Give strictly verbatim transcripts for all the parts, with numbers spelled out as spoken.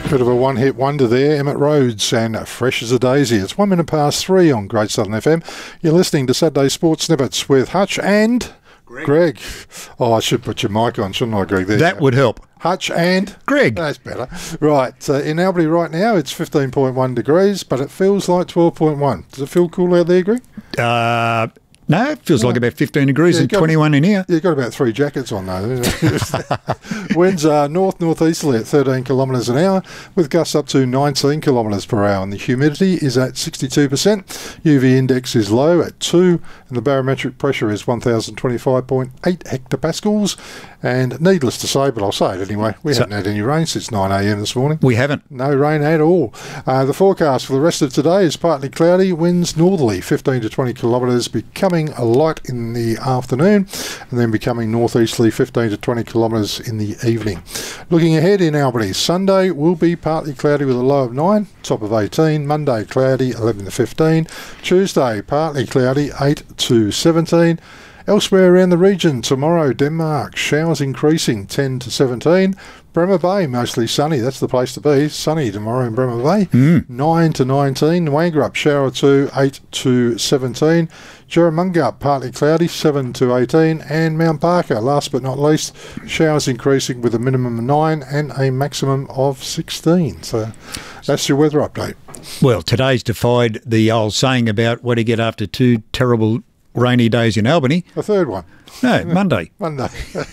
Bit of a one-hit wonder there, Emmett Rhodes and Fresh as a Daisy. It's one minute past three on Great Southern F M. You're listening to Saturday Sports Snippets with Hutch and Greg. Greg. Oh, I should put your mic on, shouldn't I, Greg? There that would help. Hutch and Greg. That's better. Right, uh, in Albany right now it's fifteen point one degrees, but it feels like twelve point one. Does it feel cool out there, Greg? Uh... No, it feels no. like about fifteen degrees yeah, and twenty-one in here. You've got about three jackets on, though. Winds are north-northeasterly at thirteen kilometres an hour, with gusts up to nineteen kilometres per hour, and the humidity is at sixty-two percent. U V index is low at two, and the barometric pressure is one thousand twenty-five point eight hectopascals. And needless to say, but I'll say it anyway, we so, haven't had any rain since nine a m this morning. We haven't. No rain at all. Uh, the forecast for the rest of today is partly cloudy, winds northerly, fifteen to twenty kilometres, becoming a light in the afternoon, and then becoming northeasterly, fifteen to twenty kilometres in the evening. Looking ahead in Albany, Sunday will be partly cloudy with a low of nine, top of eighteen. Monday, cloudy, eleven to fifteen. Tuesday, partly cloudy, eight to seventeen. Elsewhere around the region, tomorrow, Denmark, showers increasing, ten to seventeen. Bremer Bay, mostly sunny. That's the place to be. Sunny tomorrow in Bremer Bay, mm. nine to nineteen. Wangerup, shower two, eight to seventeen. Jerramungup, partly cloudy, seven to eighteen. And Mount Parker, last but not least, showers increasing with a minimum of nine and a maximum of sixteen. So that's your weather update. Well, today's defied the old saying about what do you get after two terrible rainy days in Albany. A third one. No, Monday. Monday.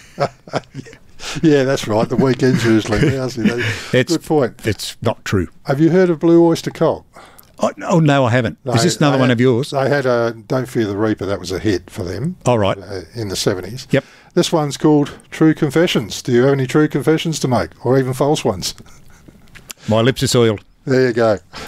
Yeah, that's right. The weekend's usually. It's, good point. It's not true. Have you heard of Blue Oyster Cult? Oh, oh no, I haven't. No, Is this another one had, of yours? They had a Don't Fear the Reaper. That was a hit for them. All right. Uh, in the seventies. Yep. This one's called True Confessions. Do you have any true confessions to make, or even false ones? My lips are soiled. There you go.